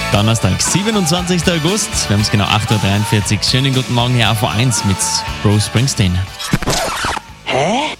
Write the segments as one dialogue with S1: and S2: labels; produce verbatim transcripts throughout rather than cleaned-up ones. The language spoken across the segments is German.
S1: Donnerstag, siebenundzwanzigster August. Wir haben es genau acht Uhr dreiundvierzig. Schönen guten Morgen hier auf eins mit Bruce Springsteen.
S2: Hä?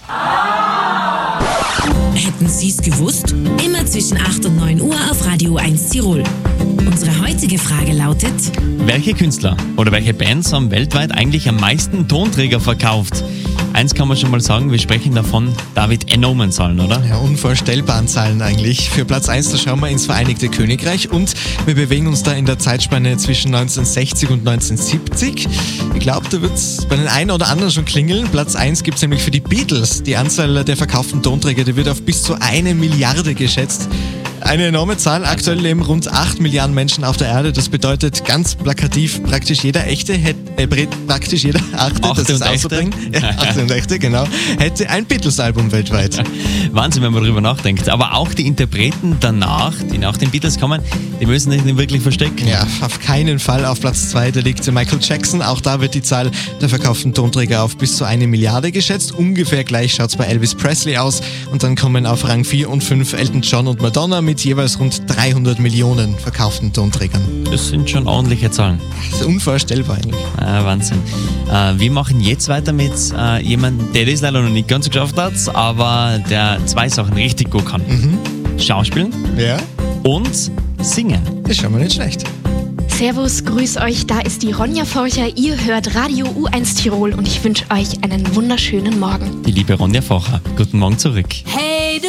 S3: Hätten Sie es gewusst? Immer zwischen acht und neun Uhr auf Radio eins Tirol. Unsere heutige Frage lautet:
S1: Welche Künstler oder welche Bands haben weltweit eigentlich am meisten Tonträger verkauft? Eins kann man schon mal sagen, wir sprechen davon David Enormen-Zahlen, oder?
S4: Ja, unvorstellbaren Zahlen eigentlich. Für Platz eins, da schauen wir ins Vereinigte Königreich und wir bewegen uns da in der Zeitspanne zwischen neunzehnhundertsechzig und neunzehnhundertsiebzig. Ich glaube, da wird es bei den einen oder anderen schon klingeln. Platz eins gibt es nämlich für die Beatles. Die Anzahl der verkauften Tonträger, die wird auf bis zu eine Milliarde geschätzt. Eine enorme Zahl. Aktuell leben rund acht Milliarden Menschen auf der Erde. Das bedeutet ganz plakativ, praktisch jeder Echte hätte, äh, praktisch jeder Achte,
S1: Achte
S4: das ist
S1: und Echte.
S4: auszubringen. Ja, Achte und Echte, genau. Hätte ein Beatles-Album weltweit.
S1: Wahnsinn, wenn man darüber nachdenkt. Aber auch die Interpreten danach, die nach den Beatles kommen, die müssen sich nicht wirklich verstecken.
S4: Ja, auf keinen Fall. Auf Platz zwei, da liegt Michael Jackson. Auch da wird die Zahl der verkauften Tonträger auf bis zu eine Milliarde geschätzt. Ungefähr gleich schaut es bei Elvis Presley aus. Und dann kommen auf Rang vier und fünf Elton John und Madonna mit jeweils rund dreihundert Millionen verkauften Tonträgern.
S1: Das sind schon ordentliche Zahlen.
S4: Das ist unvorstellbar eigentlich.
S1: Ah, Wahnsinn. Äh, wir machen jetzt weiter mit äh, jemandem, der das leider noch nicht ganz geschafft hat, aber der zwei Sachen richtig gut kann.
S4: Mhm.
S1: Schauspielen
S4: Ja,
S1: und singen.
S4: das ist schon mal nicht schlecht.
S5: Servus, grüß euch, da ist die Ronja Forcher. Ihr hört Radio U eins Tirol und ich wünsche euch einen wunderschönen Morgen.
S1: Die liebe Ronja Focher. Guten Morgen zurück.
S3: Hey!